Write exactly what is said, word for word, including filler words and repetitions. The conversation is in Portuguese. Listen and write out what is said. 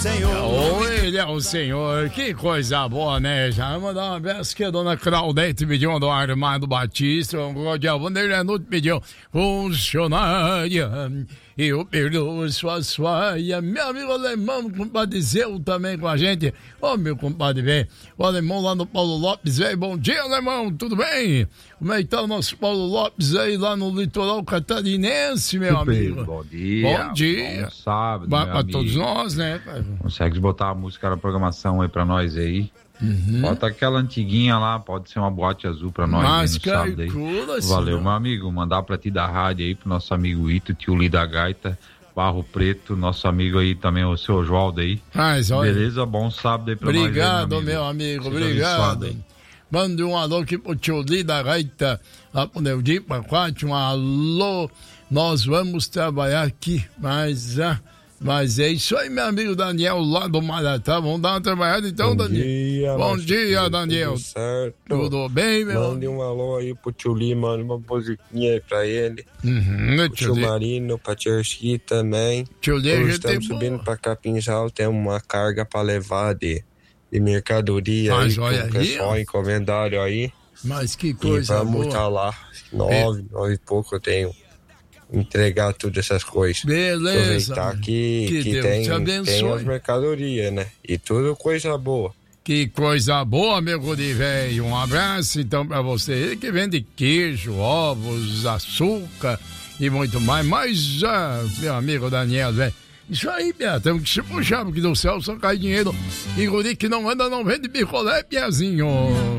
Senhor. Ele é o Senhor. Que coisa boa, né? Já mandar um abraço que a dona Claudete pediu, um do Armando Batista, o Godiel Vanderlei pediu funcionária. Eu perdoo sua suaia. Meu amigo alemão, compadre Zeu também com a gente. Ô, oh, meu compadre, velho. O alemão lá no Paulo Lopes, velho. Bom dia, alemão. Tudo bem? Como é que tá o nosso Paulo Lopes aí lá no litoral catarinense, meu Super, amigo? Bom dia. Bom dia. Bom sábado, Ba- meu pra amigo. todos nós, né, cara? Consegue botar a música na programação aí pra nós aí? Uhum. Bota aquela antiguinha lá, pode ser uma boate azul pra nós aí no sábado aí. Calcula, Valeu, senhor. meu amigo. Mandar pra ti da rádio aí, pro nosso amigo Ito, tio Li da Gaita, Barro Preto, nosso amigo aí também, o seu Oswaldo aí. Mas, olha, Beleza? Bom sábado aí pra obrigado, nós aí, meu amigo, Seja obrigado. abençoado aí. Mande um alô aqui pro tio Li da Gaita, lá pro Neudinho Pacote, um alô. Nós vamos trabalhar aqui, mas, ah, mas é isso aí, meu amigo Daniel, lá do Maratá. Vamos dar uma trabalhada então, Bom Daniel? dia, Bom Márcio, dia, tudo Daniel. certo? Tudo bem, meu Mande amigo? um alô aí pro tio Li, mande uma musiquinha aí pra ele. Uhum, Pro tio tio Li. Marino, pra tia Erci também. Tio Li, a Hoje gente estamos tem subindo boa. pra Capinzal, tem uma carga pra levar de, de mercadoria Mas aí, com olha o aí, pessoal ó. encomendário aí. Mas que E coisa vamos boa. estar lá, nove, nove e pouco eu tenho. Entregar todas essas coisas. Beleza. Aproveitar que, Que que, Deus tem, te abençoe. tem as mercadorias, né? E tudo coisa boa. Que coisa boa, meu guri velho. Um abraço então pra você. Ele que vende queijo, ovos, açúcar e muito mais. Mas, ah, meu amigo Daniel, velho. Isso aí, Pia, temos que se puxar, porque do céu só cai dinheiro. E guri que não anda, não vende picolé, Piazinho.